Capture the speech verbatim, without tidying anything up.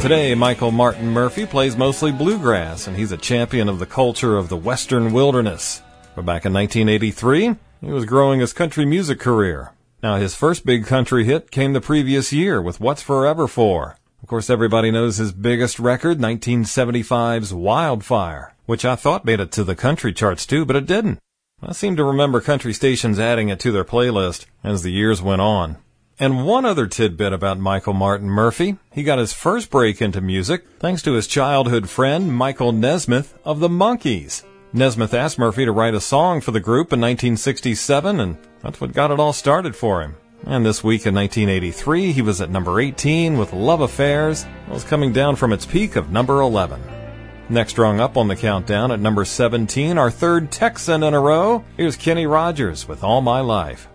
Today, Michael Martin Murphey plays mostly bluegrass, and he's a champion of the culture of the western wilderness. But back in nineteen eighty-three, he was growing his country music career. Now, his first big country hit came the previous year with What's Forever For. Of course, everybody knows his biggest record, nineteen seventy-five's Wildfire, which I thought made it to the country charts too, but it didn't. I seem to remember country stations adding it to their playlist as the years went on. And one other tidbit about Michael Martin Murphey, he got his first break into music thanks to his childhood friend Michael Nesmith of the Monkees. Nesmith asked Murphy to write a song for the group in nineteen sixty-seven, and that's what got it all started for him. And this week in nineteen eighty-three, he was at number eighteen with Love Affairs, that was coming down from its peak of number eleven. Next rung up on the countdown at number seventeen, our third Texan in a row, here's Kenny Rogers with All My Life.